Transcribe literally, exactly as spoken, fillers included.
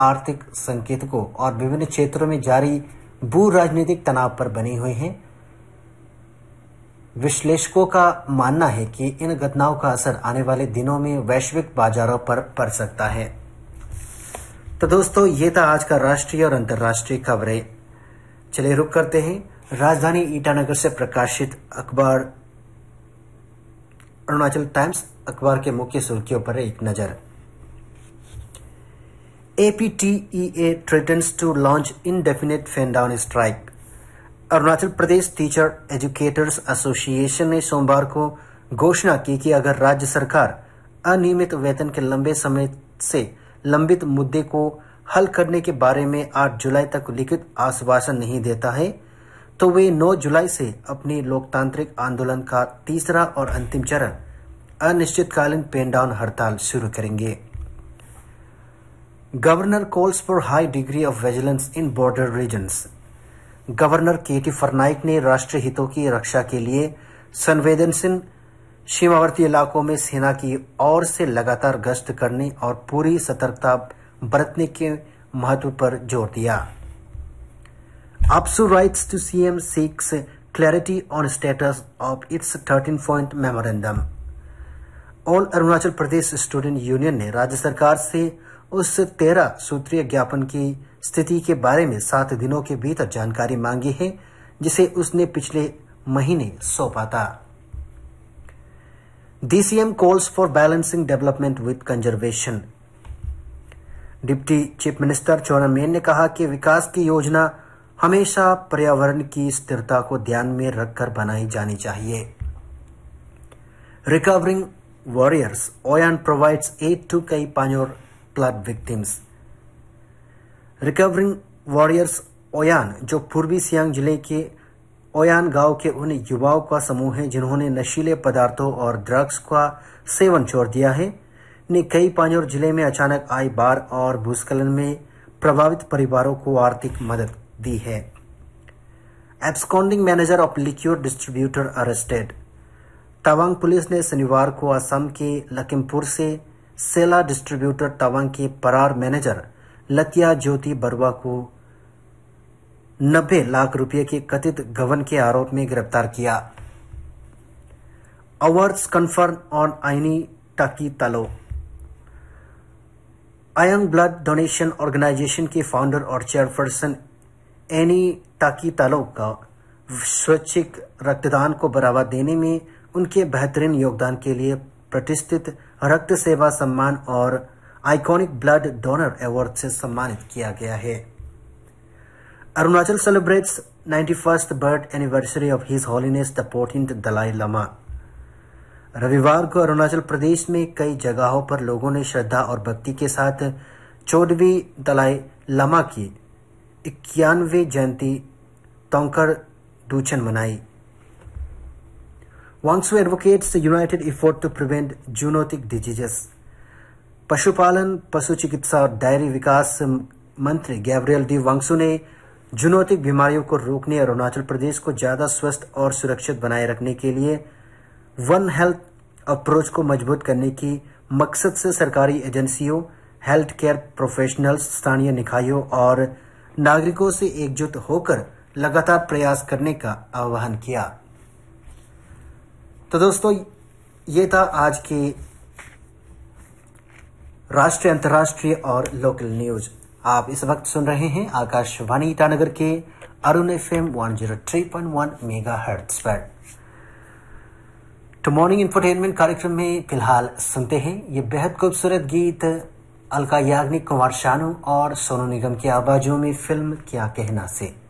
आर्थिक संकेतकों और विभिन्न क्षेत्रों में जारी भू राजनीतिक तनाव पर बनी हुई हैं। विश्लेषकों का मानना है कि इन घटनाओं का असर आने वाले दिनों में वैश्विक बाजारों पर पड़ सकता है। तो दोस्तों, ये था आज का राष्ट्रीय और अंतर्राष्ट्रीय खबरें। चलिए रुक करते हैं राजधानी ईटानगर से प्रकाशित अखबार अरुणाचल टाइम्स अखबार के मुख्य सुर्खियों पर एक नजर। A P T E A threatens to launch indefinite fan down strike। Arunachal Pradesh teacher educators association ने सोमवार को घोषणा की कि अगर राज्य सरकार अनियमित वेतन के लंबे समय से लंबित मुद्दे को हल करने के बारे में आठ जुलाई तक लिखित आश्वासन नहीं देता है, तो वे नौ जुलाई से अपनी लोकतांत्रिक आंदोलन का तीसरा और अंतिम चरण अनिश्चितकालीन पेन डाउन हड़ताल शुरू करेंगे। Governor calls for high degree of vigilance in border regions. Governor के टी फरनाइक ने राष्ट्रीय हितों की रक्षा के लिए संवेदनशील सीमावर्ती इलाकों में सेना की ओर से लगातार गश्त करने और पूरी सतर्कता बरतने के महत्व पर जोर दिया। APSU writes to C M seeks clarity on status of its thirteen point memorandum। All Arunachal Pradesh student union ने राज्य सरकार से उस तेरह सूत्रीय ज्ञापन की स्थिति के बारे में सात दिनों के भीतर जानकारी मांगी है, जिसे उसने पिछले महीने सौंपा था। D C M calls for balancing development with conservation। Deputy chief minister चोना मेन ने कहा कि विकास की योजना हमेशा पर्यावरण की स्थिरता को ध्यान में रखकर बनाई जानी चाहिए। Recovering warriors Oyan provides add to कई पान्योर फ्लड विक्टिम्स। रिकवरिंग वॉरियर्स ओयान, जो पूर्वी सियांग जिले के ओयान गांव के उन युवाओं का समूह है जिन्होंने नशीले पदार्थों और ड्रग्स का सेवन छोड़ दिया है, ने कई पान्योर जिले में अचानक आई बाढ़ और भूस्खलन में प्रभावित परिवारों को आर्थिक मदद दी है। Absconding manager of लिक्योर distributor arrested. Tawang police ने शनिवार को असम के लखीमपुर से सेला डिस्ट्रीब्यूटर तवांग के फरार मैनेजर लतिया ज्योति बरुआ को नब्बे लाख रुपए के कथित गबन के आरोप में गिरफ्तार किया। अवार्ड्स कन्फर्ड ऑन आइनी टाकी तालो। अयंग ब्लड डोनेशन ऑर्गेनाइजेशन के फाउंडर और चेयरपर्सन एनी टाकी तालो का स्वैच्छिक रक्तदान को बढ़ावा देने में उनके बेहतरीन योगदान के लिए प्रतिष्ठित रक्त सेवा सम्मान और आइकॉनिक ब्लड डोनर अवार्ड से सम्मानित किया गया है। Arunachal celebrates ninety first birth anniversary of his हॉलीनेस the fourteenth Dalai Lama. रविवार को अरुणाचल प्रदेश में कई जगहों पर लोगों ने श्रद्धा और भक्ति के साथ चौदहवीं दलाई लामा की इक्यानवे जयंती तोंकर डूचन मनाई। Wangsu advocates United effort to prevent zoonotic diseases. पशुपालन, पशु चिकित्सा और डेयरी विकास मंत्री गैब्रियल डी वांगसू ने जूनोटिक बीमारियों को रोकने और अरुणाचल प्रदेश को ज्यादा स्वस्थ और सुरक्षित बनाए रखने के लिए वन हेल्थ अप्रोच को मजबूत करने की मकसद से सरकारी एजेंसियों, हेल्थ केयर प्रोफेशनल्स, स्थानीय निकायों और नागरिकों से एकजुट होकर लगातार प्रयास करने का आह्वान किया। तो दोस्तों, ये था आज की राष्ट्रीय, अंतर्राष्ट्रीय और लोकल न्यूज। आप इस वक्त सुन रहे हैं आकाशवाणी ईटानगर के Arun FM one zero three point one megahertz पर। तो मॉर्निंग इंफोटेनमेंट कार्यक्रम में फिलहाल सुनते हैं ये बेहद खूबसूरत गीत अलका याग्निक, कुमार शानू और सोनू निगम की आवाजों में फिल्म क्या कहना से।